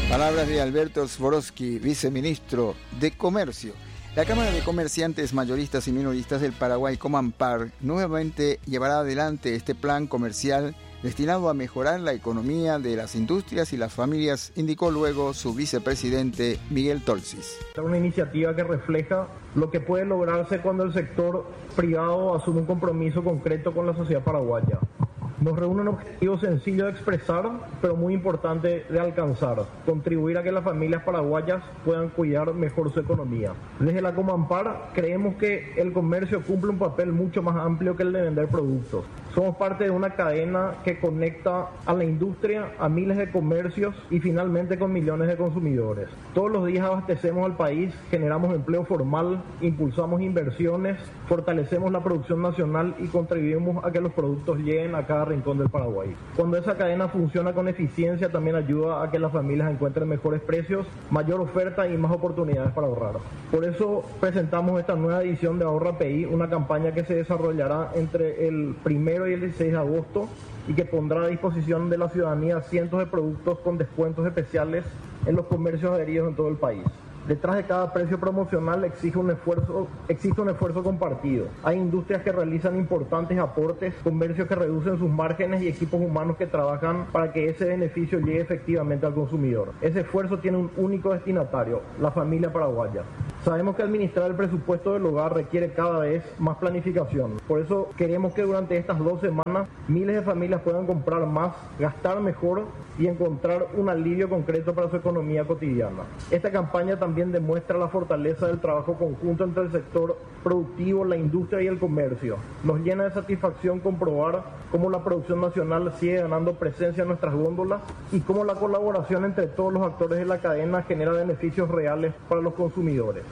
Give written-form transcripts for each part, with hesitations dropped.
Palabras de Alberto Sborowski, viceministro de Comercio. La Cámara de Comerciantes Mayoristas y Minoristas del Paraguay, Comampar, nuevamente llevará adelante este plan comercial destinado a mejorar la economía de las industrias y las familias, indicó luego su vicepresidente Miguel Tolsis. Es una iniciativa que refleja lo que puede lograrse cuando el sector privado asume un compromiso concreto con la sociedad paraguaya. Nos reúne un objetivo sencillo de expresar, pero muy importante de alcanzar: contribuir a que las familias paraguayas puedan cuidar mejor su economía. Desde la Comampar creemos que el comercio cumple un papel mucho más amplio que el de vender productos. Somos parte de una cadena que conecta a la industria, a miles de comercios y finalmente con millones de consumidores. Todos los días abastecemos al país, generamos empleo formal, impulsamos inversiones, fortalecemos la producción nacional y contribuimos a que los productos lleguen a cada rincón del Paraguay. Cuando esa cadena funciona con eficiencia, también ayuda a que las familias encuentren mejores precios, mayor oferta y más oportunidades para ahorrar. Por eso presentamos esta nueva edición de Ahorra PI, una campaña que se desarrollará entre el 1 y el 16 de agosto y que pondrá a disposición de la ciudadanía cientos de productos con descuentos especiales en los comercios adheridos en todo el país. Detrás de cada precio promocional existe un esfuerzo compartido. Hay industrias que realizan importantes aportes, comercios que reducen sus márgenes y equipos humanos que trabajan para que ese beneficio llegue efectivamente al consumidor. Ese esfuerzo tiene un único destinatario: la familia paraguaya. Sabemos que administrar el presupuesto del hogar requiere cada vez más planificación. Por eso queremos que durante estas 2 semanas miles de familias puedan comprar más, gastar mejor y encontrar un alivio concreto para su economía cotidiana. Esta campaña también demuestra la fortaleza del trabajo conjunto entre el sector productivo, la industria y el comercio. Nos llena de satisfacción comprobar cómo la producción nacional sigue ganando presencia en nuestras góndolas y cómo la colaboración entre todos los actores de la cadena genera beneficios reales para los consumidores.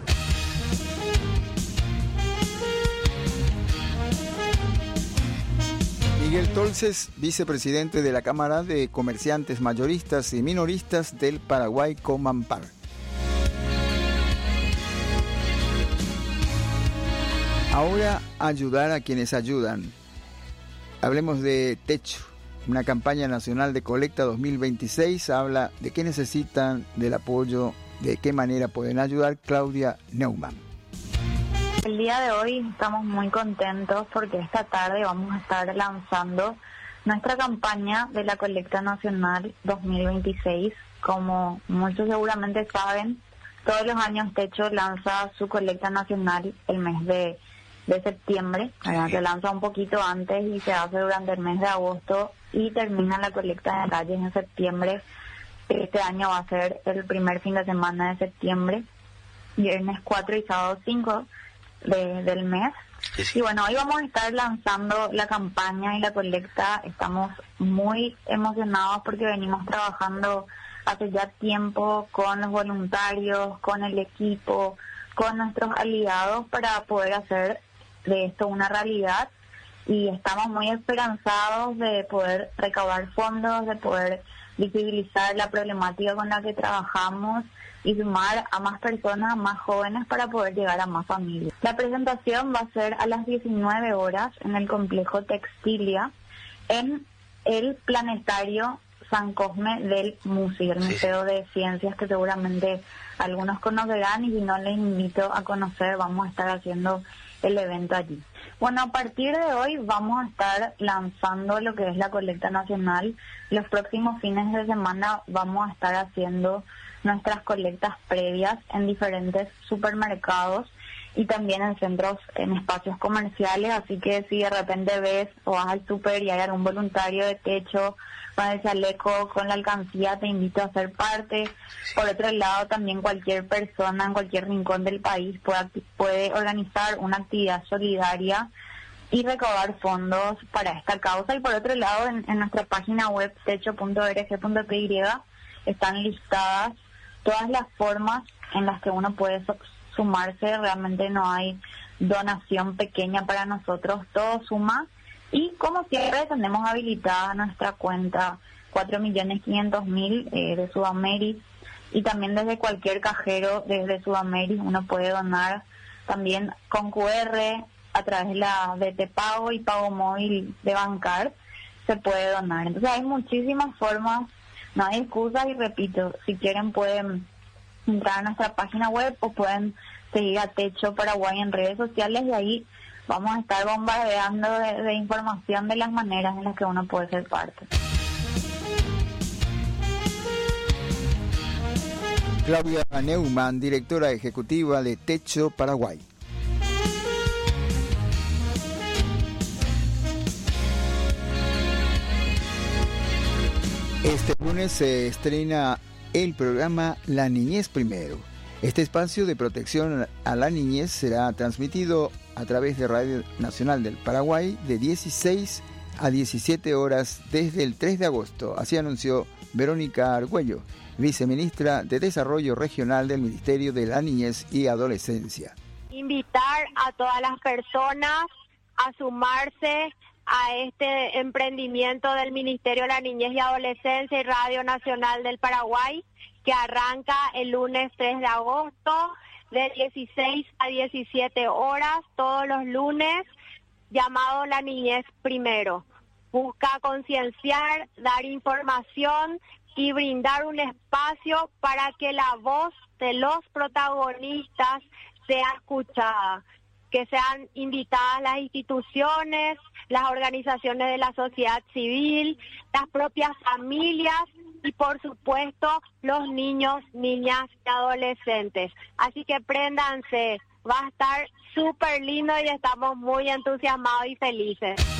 Miguel Tolsis, vicepresidente de la Cámara de Comerciantes Mayoristas y Minoristas del Paraguay, Comampar. Ahora, ayudar a quienes ayudan. Hablemos de Techo, una campaña nacional de colecta 2026. Habla de qué necesitan del apoyo, de qué manera pueden ayudar. Claudia Neumann. El día de hoy estamos muy contentos porque esta tarde vamos a estar lanzando nuestra campaña de la colecta nacional 2026. Como muchos seguramente saben, todos los años Techo lanza su colecta nacional el mes de septiembre. Se lanza un poquito antes y se hace durante el mes de agosto y termina la colecta de calles en septiembre. Este año va a ser el primer fin de semana de septiembre, viernes 4 y sábado 5 del mes. Sí. Y bueno, hoy vamos a estar lanzando la campaña y la colecta. Estamos muy emocionados porque venimos trabajando hace ya tiempo con los voluntarios, con el equipo, con nuestros aliados para poder hacer de esto una realidad, y estamos muy esperanzados de poder recaudar fondos, de poder visibilizar la problemática con la que trabajamos y sumar a más personas, a más jóvenes, para poder llegar a más familias. La presentación va a ser a las 19 horas en el complejo Textilia, en el planetario San Cosme del MUSI, el Museo de Ciencias, que seguramente algunos conocerán, y si no, les invito a conocer. Vamos a estar haciendo el evento allí. Bueno, a partir de hoy vamos a estar lanzando lo que es la colecta nacional. Los próximos fines de semana vamos a estar haciendo nuestras colectas previas en diferentes supermercados y también en centros, en espacios comerciales. Así que si de repente ves o vas al súper y hay algún voluntario de Techo con el chaleco, con la alcancía, te invito a ser parte. Por otro lado, también cualquier persona en cualquier rincón del país puede organizar una actividad solidaria y recaudar fondos para esta causa. Y por otro lado, en nuestra página web techo.org.py están listadas todas las formas en las que uno puede sumarse. Realmente no hay donación pequeña para nosotros, todo suma. Y como siempre tenemos habilitada nuestra cuenta 4.500.000 de Sudamérica, y también desde cualquier cajero desde Sudamérica uno puede donar también con QR a través de la BT Pago y Pago Móvil de Bancar, se puede donar. Entonces hay muchísimas formas no hay excusa y repito, si quieren pueden entrar a nuestra página web o pueden seguir a Techo Paraguay en redes sociales y ahí vamos a estar bombardeando de información de las maneras en las que uno puede ser parte. Claudia Neumann, directora ejecutiva de Techo Paraguay. Este lunes se estrena el programa La Niñez Primero. Este espacio de protección a la niñez será transmitido a través de Radio Nacional del Paraguay de 16 a 17 horas desde el 3 de agosto. Así anunció Verónica Argüello, viceministra de Desarrollo Regional del Ministerio de la Niñez y Adolescencia. Invitar a todas las personas a sumarse a este emprendimiento del Ministerio de la Niñez y Adolescencia y Radio Nacional del Paraguay, que arranca el lunes 3 de agosto de 16 a 17 horas, todos los lunes, llamado La Niñez Primero. Busca concienciar, dar información y brindar un espacio para que la voz de los protagonistas sea escuchada, que sean invitadas las instituciones, las organizaciones de la sociedad civil, las propias familias y por supuesto los niños, niñas y adolescentes. Así que préndanse, va a estar súper lindo y estamos muy entusiasmados y felices.